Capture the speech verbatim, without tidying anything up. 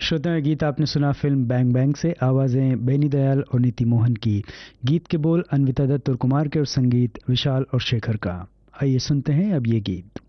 श्रोता गीत आपने सुना फिल्म बैंग बैंग से। आवाज़ें बेनी दयाल और नीति मोहन की। गीत के बोल अन्विता दत्त और कुमार के और संगीत विशाल और शेखर का। आइए सुनते हैं अब ये गीत।